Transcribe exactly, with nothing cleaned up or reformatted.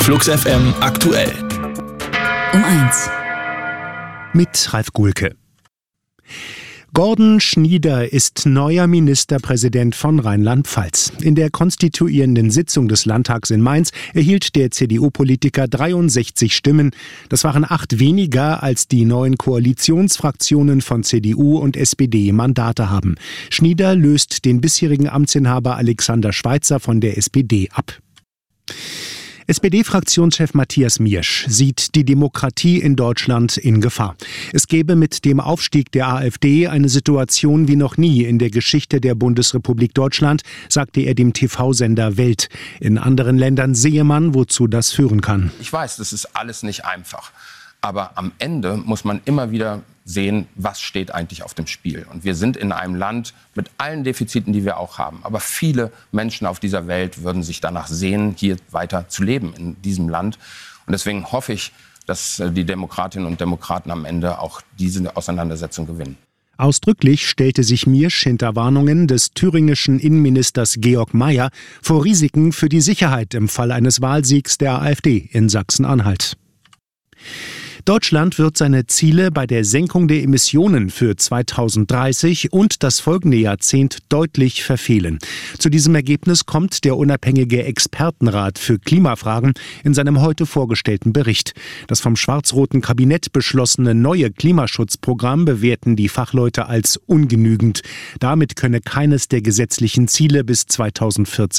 Flux F M aktuell. Um eins. Mit Ralf Gulke. Gordon Schnieder ist neuer Ministerpräsident von Rheinland-Pfalz. In der konstituierenden Sitzung des Landtags in Mainz erhielt der C D U-Politiker dreiundsechzig Stimmen. Das waren acht weniger, als die neuen Koalitionsfraktionen von C D U und S P D Mandate haben. Schnieder löst den bisherigen Amtsinhaber Alexander Schweitzer von der S P D ab. S P D-Fraktionschef Matthias Miersch sieht die Demokratie in Deutschland in Gefahr. Es gäbe mit dem Aufstieg der AfD eine Situation wie noch nie in der Geschichte der Bundesrepublik Deutschland, sagte er dem T V-Sender Welt. In anderen Ländern sehe man, wozu das führen kann. Ich weiß, das ist alles nicht einfach. Aber am Ende muss man immer wieder sehen, was steht eigentlich auf dem Spiel. Und wir sind in einem Land mit allen Defiziten, die wir auch haben. Aber viele Menschen auf dieser Welt würden sich danach sehnen, hier weiter zu leben in diesem Land. Und deswegen hoffe ich, dass die Demokratinnen und Demokraten am Ende auch diese Auseinandersetzung gewinnen. Ausdrücklich stellte sich Miersch hinter Warnungen des thüringischen Innenministers Georg Mayer vor Risiken für die Sicherheit im Fall eines Wahlsiegs der AfD in Sachsen-Anhalt. Deutschland wird seine Ziele bei der Senkung der Emissionen für zweitausenddreißig und das folgende Jahrzehnt deutlich verfehlen. Zu diesem Ergebnis kommt der unabhängige Expertenrat für Klimafragen in seinem heute vorgestellten Bericht. Das vom schwarz-roten Kabinett beschlossene neue Klimaschutzprogramm bewerten die Fachleute als ungenügend. Damit könne keines der gesetzlichen Ziele bis zweitausendvierzig